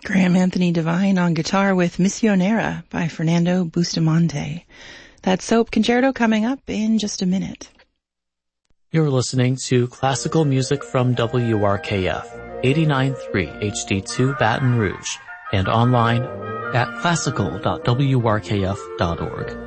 Graham Anthony Devine on guitar with Misionera by Fernando Bustamante. That Soap Concerto coming up in just a minute. You're listening to classical music from WRKF, 89.3 HD2 Baton Rouge, and online at classical.wrkf.org.